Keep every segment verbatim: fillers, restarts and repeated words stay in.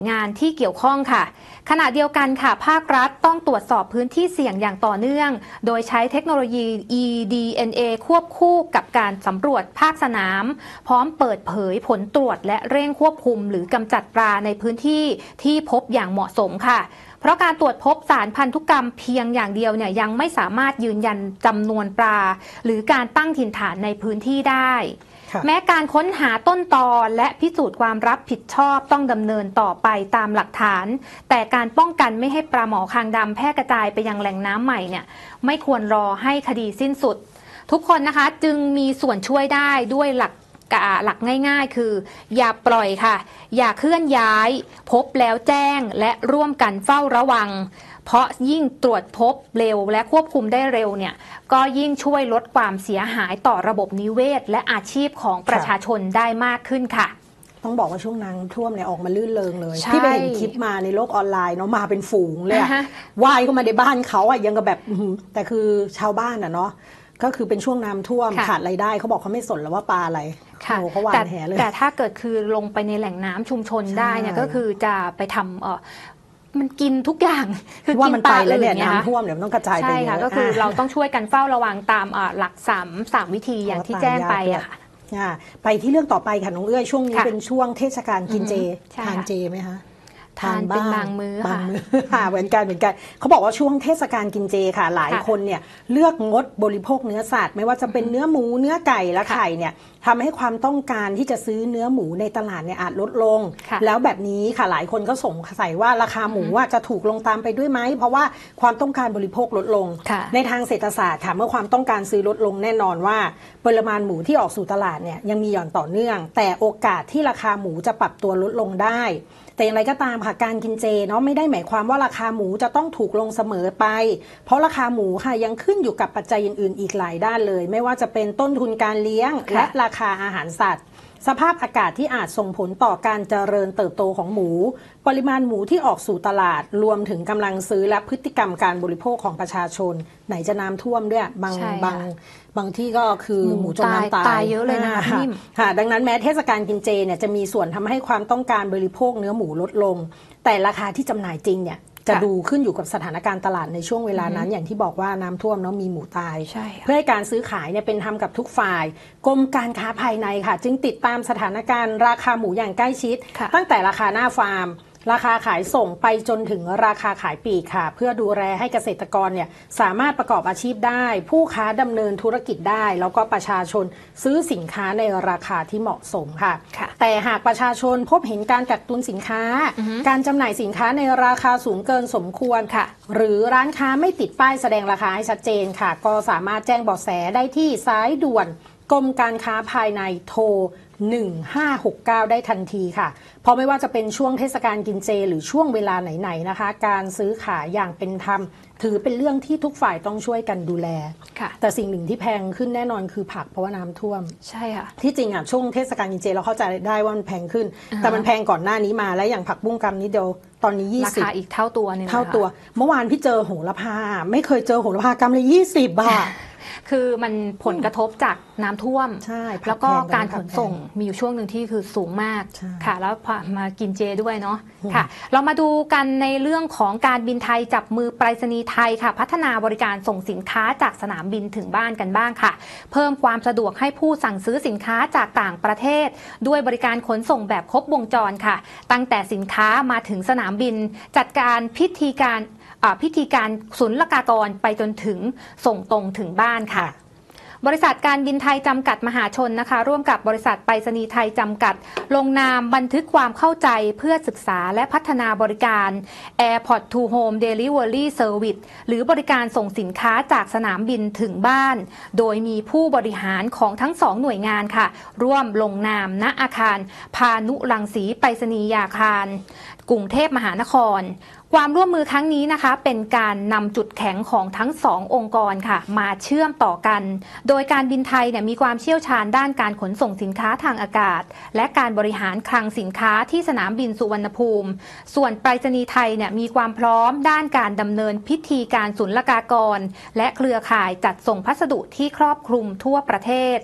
งานที่เกี่ยวข้องค่ะขณะเดียวกันค่ะภาครัฐต้องตรวจสอบพื้นที่เสี่ยงอย่างต่อเนื่องโดยใช้เทคโนโลยี อี ดี เอ็น เอ ควบคู่กับการสำรวจภาคสนามพร้อมเปิดเผยผลตรวจและเร่งควบคุมหรือกำจัดปลาในพื้นที่ที่พบอย่างเหมาะสมค่ะเพราะการตรวจพบสารพันธุกรรมเพียงอย่างเดียวเนี่ยยังไม่สามารถยืนยันจำนวนปลาหรือการตั้งถิ่นฐานในพื้นที่ได้แม้การค้นหาต้นตอและพิสูจน์ความรับผิดชอบต้องดำเนินต่อไปตามหลักฐานแต่การป้องกันไม่ให้ปลาหมอคางดำแพร่กระจายไปยังแหล่งน้ำใหม่เนี่ยไม่ควรรอให้คดีสิ้นสุดทุกคนนะคะจึงมีส่วนช่วยได้ด้วยหลักหลักง่ายๆคืออย่าปล่อยค่ะอย่าเคลื่อนย้ายพบแล้วแจ้งและร่วมกันเฝ้าระวังเพราะยิ่งตรวจพบเร็วและควบคุมได้เร็วเนี่ยก็ยิ่งช่วยลดความเสียหายต่อระบบนิเวศและอาชีพของประชาชนได้มากขึ้นค่ะต้องบอกว่าช่วงน้ำท่วมเนี่ยออกมาลื่นเริงเลยที่ไปเห็นคลิปมาในโลกออนไลน์เนาะมาเป็นฝูงเลยว่ายเข้ามาในบ้านเขาอ่ะยังกับแบบแต่คือชาวบ้านอ่ะเนาะก็คือเป็นช่วงน้ำท่วมขาดรายได้เขาบอกเขาไม่สนแล้วว่าปลาอะไรเขาหวานแหเลยแต่ถ้าเกิดคือลงไปในแหล่งน้ำชุมชนได้เนี่ยก็คือจะไปทำเออมันกินทุกอย่างคือว่ามันไปแล้วเนี่ยน้ำท่วมเดี๋ยวมันต้องกระจายไปเยอะใช่ค่ะก็คือเราต้องช่วยกันเฝ้าระวังตามหลักสามสามวิธีอย่างที่แจ้งไปอะค่ะไปที่เรื่องต่อไปค่ะน้องเอื้อยช่วงนี้เป็นช่วงเทศกาลกินเจทานเจไหมคะทานเป็นบางมื้อค่ะเหมือนกันเหมือนกันเขาบอกว่าช่วงเทศกาลกินเจค่ะหลายคนเนี่ยเลือกงดบริโภคเนื้อสัตว์ไม่ว่าจะเป็นเนื้อหมูเนื้อไก่และไข่เนี่ยทำให้ความต้องการที่จะซื้อเนื้อหมูในตลาดเนี่ยอาจลดลงแล้วแบบนี้ค่ะหลายคนก็สงสัยว่าราคาหมูว่าจะถูกลงตามไปด้วยไหมเพราะว่าความต้องการบริโภคลดลงในทางเศรษฐศาสตร์ค่ะเมื่อความต้องการซื้อลดลงแน่นอนว่าปริมาณหมูที่ออกสู่ตลาดเนี่ยยังมีหย่อนต่อเนื่องแต่โอกาสที่ราคาหมูจะปรับตัวลดลงได้แต่อย่างไรก็ตามค่ะการกินเจเนาะไม่ได้หมายความว่าราคาหมูจะต้องถูกลงเสมอไปเพราะราคาหมูค่ะยังขึ้นอยู่กับปัจจัยอื่นๆอีกหลายด้านเลยไม่ว่าจะเป็นต้นทุนการเลี้ยงและราคาอาหารสัตว์สภาพอากาศที่อาจส่งผลต่อการเจริญเติบโตของหมูปริมาณหมูที่ออกสู่ตลาดรวมถึงกำลังซื้อและพฤติกรรมการบริโภคของประชาชนไหนจะน้ำท่วมด้วยบางบางบางที่ก็คือหมูจมน้ำตายตายเยอะเลยนะพี่ค่ะดังนั้นแม้เทศกาลกินเจเนี่ยจะมีส่วนทำให้ความต้องการบริโภคเนื้อหมูลดลงแต่ราคาที่จำหน่ายจริงเนี่ยจะดูขึ้นอยู่กับสถานการณ์ตลาดในช่วงเวลานั้นอย่างที่บอกว่าน้ำท่วมเนาะมีหมูตายเพื่อให้การซื้อขายเนี่ยเป็นธรรมกับทุกฝ่ายกรมการค้าภายในค่ะจึงติดตามสถานการณ์ราคาหมูอย่างใกล้ชิดตั้งแต่ราคาหน้าฟาร์มราคาขายส่งไปจนถึงราคาขายปลีกค่ะเพื่อดูแลให้เกษตรกรเนี่ยสามารถประกอบอาชีพได้ผู้ค้าดำเนินธุรกิจได้แล้วก็ประชาชนซื้อสินค้าในราคาที่เหมาะสมค่ะแต่หากประชาชนพบเห็นการกักตุนสินค้าการจำหน่ายสินค้าในราคาสูงเกินสมควรหรือร้านค้าไม่ติดป้ายแสดงราคาให้ชัดเจนค่ะก็สามารถแจ้งเบาะแสได้ที่สายด่วนกรมการค้าภายในโทรหนึ่งห้าหกเก้าได้ทันทีค่ะเพราะไม่ว่าจะเป็นช่วงเทศกาลกินเจหรือช่วงเวลาไหนๆนะคะการซื้อขายอย่างเป็นธรรมถือเป็นเรื่องที่ทุกฝ่ายต้องช่วยกันดูแลแต่สิ่งหนึ่งที่แพงขึ้นแน่นอนคือผักเพราะว่าน้ำท่วมใช่ค่ะที่จริงอ่ะช่วงเทศกาลกินเจเราเข้าใจได้ว่ามันแพงขึ้นแต่มันแพงก่อนหน้านี้มาและอย่างผักบุ้งกำนี้เดียวตอนนี้ยี่สิบราคาอีกเท่าตัวนึงเท่าตัวเมื่อวานพี่เจอโหระพาไม่เคยเจอโหระพากำเลยยี่สิบบาทคือมันผลกระทบจากน้ำท่วมแล้วก็การขนส่งมีอยู่ช่วงหนึ่งที่คือสูงมากค่ะแล้วมากินเจด้วยเนาะค่ะเรามาดูกันในเรื่องของการบินไทยจับมือไปรษณีย์ไทยค่ะพัฒนาบริการส่งสินค้าจากสนามบินถึงบ้านกันบ้างค่ะเพิ่มความสะดวกให้ผู้สั่งซื้อสินค้าจากต่างประเทศด้วยบริการขนส่งแบบครบวงจรค่ะตั้งแต่สินค้ามาถึงสนามบินจัดการพิธีการพิธีการศุลกากรไปจนถึงส่งตรงถึงบ้านค่ะบริษัทการบินไทยจำกัดมหาชนนะคะร่วมกับบริษัทไปรษณีย์ไทยจำกัดลงนามบันทึกความเข้าใจเพื่อศึกษาและพัฒนาบริการ Airport to Home Delivery Service หรือบริการส่งสินค้าจากสนามบินถึงบ้านโดยมีผู้บริหารของทั้งสองหน่วยงานค่ะร่วมลงนามณอาคารพานุรังสีไปรษณียาคารกรุงเทพมหานครความร่วมมือครั้งนี้นะคะเป็นการนำจุดแข็งของทั้งสององค์กรค่ะมาเชื่อมต่อกันโดยการบินไทยเนี่ยมีความเชี่ยวชาญด้านการขนส่งสินค้าทางอากาศและการบริหารคลังสินค้าที่สนามบินสุวรรณภูมิส่วนไปรษณีย์ไทยเนี่ยมีความพร้อมด้านการดำเนินพิธีการศุลกากรและเครือข่ายจัดส่งพัสดุที่ครอบคลุมทั่วประเทศ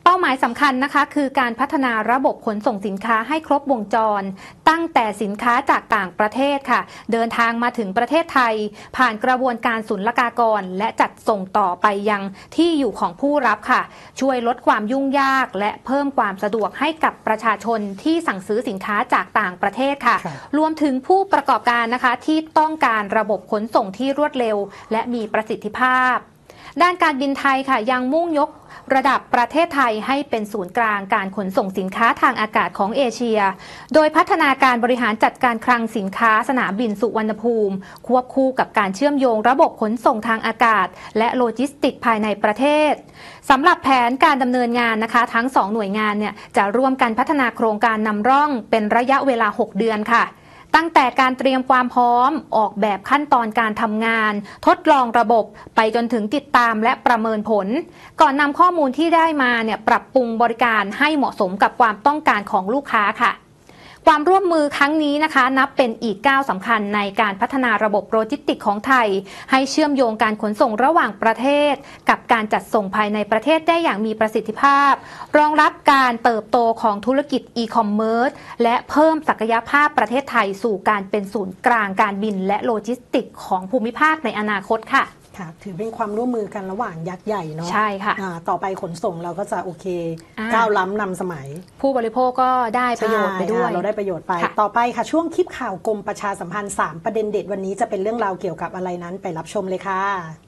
เป้าหมายสำคัญนะคะคือการพัฒนาระบบขนส่งสินค้าให้ครบวงจรตั้งแต่สินค้าจากต่างประเทศค่ะเดินทางมาถึงประเทศไทยผ่านกระบวนการศุลกากรและจัดส่งต่อไปยังที่อยู่ของผู้รับค่ะช่วยลดความยุ่งยากและเพิ่มความสะดวกให้กับประชาชนที่สั่งซื้อสินค้าจากต่างประเทศค่ะรวมถึงผู้ประกอบการนะคะที่ต้องการระบบขนส่งที่รวดเร็วและมีประสิทธิภาพด้านการบินไทยค่ะยังมุ่งยกระดับประเทศไทยให้เป็นศูนย์กลางการขนส่งสินค้าทางอากาศของเอเชียโดยพัฒนาการบริหารจัดการคลังสินค้าสนามบินสุวรรณภูมิควบคู่กับการเชื่อมโยงระบบขนส่งทางอากาศและโลจิสติกส์ภายในประเทศสำหรับแผนการดำเนินงานนะคะทั้งสองหน่วยงานเนี่ยจะร่วมกันพัฒนาโครงการนำร่องเป็นระยะเวลาหกเดือนค่ะตั้งแต่การเตรียมความพร้อมออกแบบขั้นตอนการทำงานทดลองระบบไปจนถึงติดตามและประเมินผลก่อนนำข้อมูลที่ได้มาเนี่ยปรับปรุงบริการให้เหมาะสมกับความต้องการของลูกค้าค่ะความร่วมมือครั้งนี้นะคะนับเป็นอีกก้าวสำคัญในการพัฒนาระบบโลจิสติกส์ของไทยให้เชื่อมโยงการขนส่งระหว่างประเทศกับการจัดส่งภายในประเทศได้อย่างมีประสิทธิภาพรองรับการเติบโตของธุรกิจอีคอมเมิร์ซและเพิ่มศักยภาพประเทศไทยสู่การเป็นศูนย์กลางการบินและโลจิสติกส์ของภูมิภาคในอนาคตค่ะค่ะถือเป็นความร่วมมือกันระหว่างยักษ์ใหญ่เนาะใช่ค่ะต่อไปขนส่งเราก็จะโอเคก้าวล้ำนำสมัยผู้บริโภคก็ได้ประโยชน์ไปด้วยเราได้ประโยชน์ไปต่อไปค่ะช่วงคลิปข่าวกรมประชาสัมพันธ์สามประเด็นเด็ดวันนี้จะเป็นเรื่องราวเกี่ยวกับอะไรนั้นไปรับชมเลยค่ะ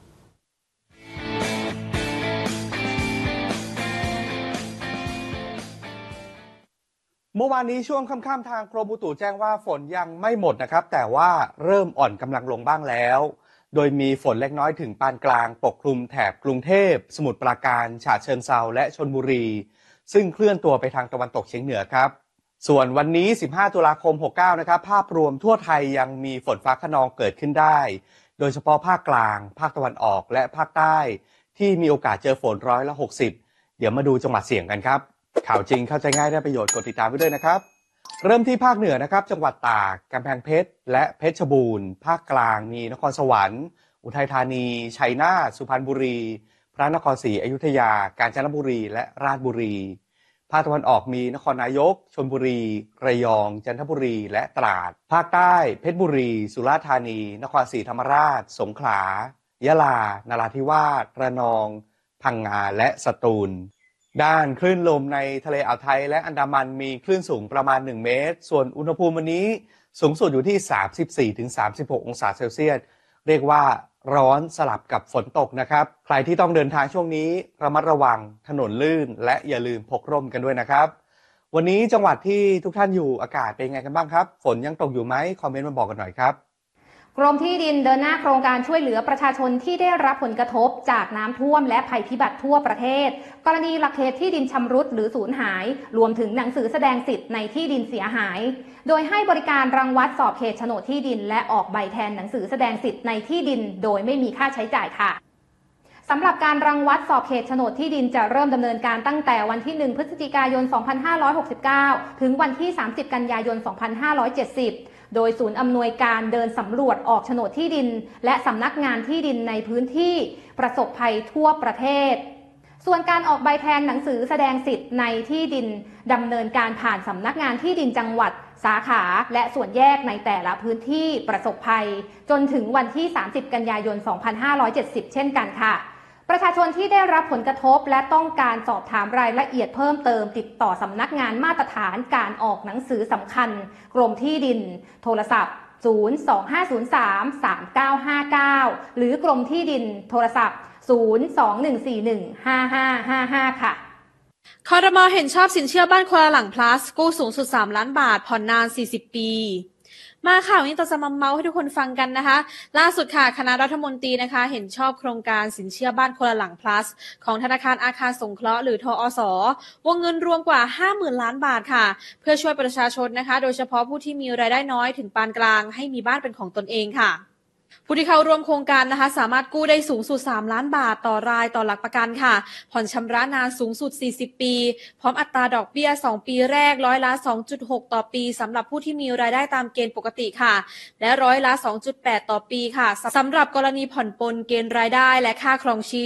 เมื่อวานนี้ช่วงค่ำๆทางกรมอุตุแจ้งว่าฝนยังไม่หมดนะครับแต่ว่าเริ่มอ่อนกำลังลงบ้างแล้วโดยมีฝนเล็กน้อยถึงปานกลางปกคลุมแถบกรุงเทพสมุทรปราการฉะเชิงเทราและชลบุรีซึ่งเคลื่อนตัวไปทางตะวันตกเฉียงเหนือครับส่วนวันนี้สิบห้าตุลาคมหกสิบเก้านะครับภาพรวมทั่วไทยยังมีฝนฟ้าคะนองเกิดขึ้นได้โดยเฉพาะภาคกลางภาคตะวันออกและภาคใต้ที่มีโอกาสเจอฝนร้อยละหกสิบเดี๋ยวมาดูจังหวัดเสี่ยงกันครับข่าวจริงเข้าใจง่ายได้ประโยชน์กดติดตามไว้ด้วยนะครับเริ่มที่ภาคเหนือนะครับจังหวัดตากกำแพงเพชรและเพชรบูรณ์ภาคกลางมีนครสวรรค์อุทัยธานีชัยนาทสุพรรณบุรีพระนครศรีอยุธยากาญจนบุรีและราชบุรีภาคตะวันออกมีนครนายกชลบุรีระยองจันทบุรีและตราดภาคใต้เพชรบุรีสุราษฎร์ธานีนครศรีธรรมราชสงขลายะลานราธิวาสระนองพังงาและสตูลด้านคลื่นลมในทะเลอ่าวไทยและอันดามันมีคลื่นสูงประมาณหนึ่งเมตรส่วนอุณหภูมิวันนี้สูงสุดอยู่ที่ สามสิบสี่ถึงสามสิบหก องศาเซลเซียสเรียกว่าร้อนสลับกับฝนตกนะครับใครที่ต้องเดินทางช่วงนี้ระมัดระวังถนนลื่นและอย่าลืมพกร่มกันด้วยนะครับวันนี้จังหวัดที่ทุกท่านอยู่อากาศเป็นไงกันบ้างครับฝนยังตกอยู่ไหมคอมเมนต์มาบอกกันหน่อยครับกรมที่ดินเดินหน้าโครงการช่วยเหลือประชาชนที่ได้รับผลกระทบจากน้ำท่วมและภัยพิบัติทั่วประเทศกรณีหลักเขตที่ดินชำรุดหรือสูญหายรวมถึงหนังสือแสดงสิทธิ์ในที่ดินเสียหายโดยให้บริการรังวัดสอบเขตโฉนดที่ดินและออกใบแทนหนังสือแสดงสิทธิ์ในที่ดินโดยไม่มีค่าใช้จ่ายค่ะสำหรับการรังวัดสอบเขตโฉนดที่ดินจะเริ่มดำเนินการตั้งแต่วันที่หนึ่งพฤศจิกายนสองพันห้าร้อยหกสิบเก้าถึงวันที่สามสิบกันยายนสองพันห้าร้อยเจ็ดสิบโดยศูนย์อำนวยการเดินสำรวจออกโฉนดที่ดินและสำนักงานที่ดินในพื้นที่ประสบภัยทั่วประเทศส่วนการออกใบแทนหนังสือแสดงสิทธิ์ในที่ดินดำเนินการผ่านสำนักงานที่ดินจังหวัดสาขาและส่วนแยกในแต่ละพื้นที่ประสบภัยจนถึงวันที่สามสิบกันยายนสองพันห้าร้อยเจ็ดสิบเช่นกันค่ะประชาชนที่ได้รับผลกระทบและต้องการสอบถามรายละเอียดเพิ่มเติมติดต่อสำนักงานมาตรฐานการออกหนังสือสำคัญกรมที่ดินโทรศัพท์ศูนย์ สอง ห้า ศูนย์ สาม สาม เก้า ห้า เก้าหรือกรมที่ดินโทรศัพท์ศูนย์ สอง หนึ่ง สี่ หนึ่ง ห้า ห้า ห้า ห้าค่ะครม.เห็นชอบสินเชื่อบ้านคนละหลัง plus กู้สูงสุดสามล้านบาทผ่อนนานสี่สิบปีมาข่าวนี้ต่อจะมาเมาให้ทุกคนฟังกันนะคะล่าสุดค่ะคณะรัฐมนตรีนะคะเห็นชอบโครงการสินเชื่อบ้านคนละหลัง plus ของธนาคารอาคารสงเคราะห์หรือทอส.วงเงินรวมกว่า ห้าหมื่น ล้านบาทค่ะเพื่อช่วยประชาชนนะคะโดยเฉพาะผู้ที่มีรายได้น้อยถึงปานกลางให้มีบ้านเป็นของตนเองค่ะผู้ที่เข้าร่วมโครงการนะคะสามารถกู้ได้สูงสุดสามล้านบาทต่อรายต่อหลักประกันค่ะผ่อนชำระนานสูงสุดสี่สิบปีพร้อมอัตราดอกเบี้ยสองปีแรกร้อยละ สองจุดหก ต่อปีสำหรับผู้ที่มีรายได้ตามเกณฑ์ปกติค่ะและร้อยละ สองจุดแปด ต่อปีค่ะสำหรับกรณีผ่อนปลนเกณฑ์รายได้และค่าครองชีพ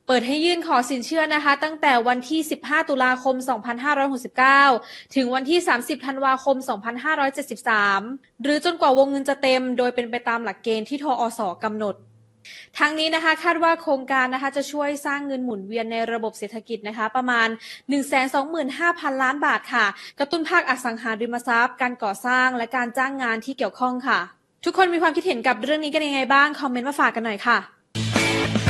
เปิดให้ยื่นขอสินเชื่อนะคะตั้งแต่วันที่สิบห้าตุลาคมสองพันห้าร้อยหกสิบเก้าถึงวันที่สามสิบธันวาคมสองพันห้าร้อยเจ็ดสิบสามหรือจนกว่าวงเงินจะเต็มโดยเป็นไปตามหลักเกณฑ์ที่ทอสกำหนดทั้งนี้นะคะคาดว่าโครงการนะคะจะช่วยสร้างเงินหมุนเวียนในระบบเศรษฐกิจนะคะประมาณ หนึ่งแสนสองหมื่นห้าพัน ล้านบาทค่ะกระตุ้นภาคอสังหาริมทรัพย์การก่อสร้างและการจ้างงานที่เกี่ยวข้องค่ะทุกคนมีความคิดเห็นกับเรื่องนี้กันยังไงบ้างคอมเมนต์มาฝากกันหน่อยค่ะ